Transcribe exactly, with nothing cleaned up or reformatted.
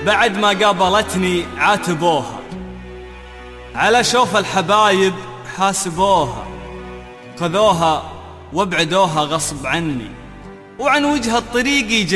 بعد ما قابلتني عاتبوها، على شوف الحبايب حاسبوها، خذوها وابعدوها غصب عني، وعن وجه الطريق